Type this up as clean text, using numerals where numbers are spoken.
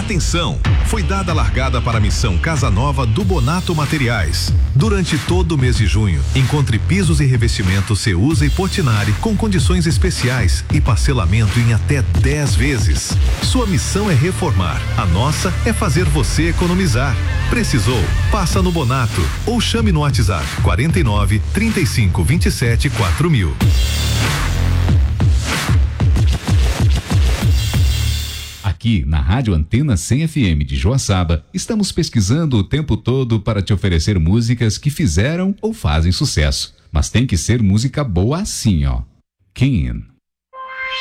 Atenção! Foi dada a largada para a missão Casa Nova do Bonato Materiais. Durante todo o mês de junho, encontre pisos e revestimentos Ceusa e Portinari com condições especiais e parcelamento em até 10 vezes. Sua missão é reformar. A nossa é fazer você economizar. Precisou? Passa no Bonato ou chame no WhatsApp 49 35 27 4000. Aqui na Rádio Antena 100 FM de Joaçaba, estamos pesquisando o tempo todo para te oferecer músicas que fizeram ou fazem sucesso. Mas tem que ser música boa assim, ó. Ken.